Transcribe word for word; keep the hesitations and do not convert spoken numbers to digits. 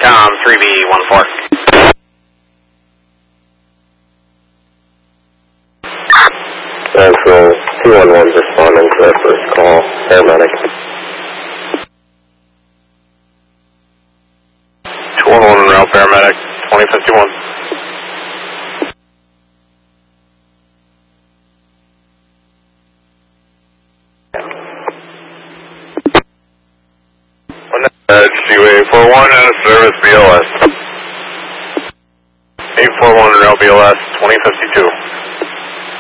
com, three B one four. Central two one one responding to our first call. Paramedic. two one one rail paramedic, twenty fifty-one. G W A eight four one out of service B L S. eight four one rail B L S, twenty fifty-two.